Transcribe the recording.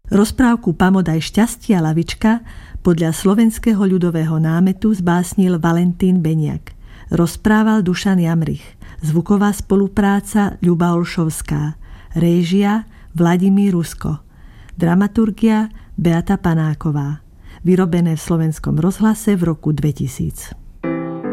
Rozprávku Pamodaj šťastia lavička podľa slovenského ľudového námetu zbásnil Valentín Beniak. Rozprával Dušan Jamrich. Zvuková spolupráca Ľuba Olšovská. Réžia Vladimír Rusko. Dramaturgia Beata Panáková. Vyrobené v Slovenskom rozhlase v roku 2000.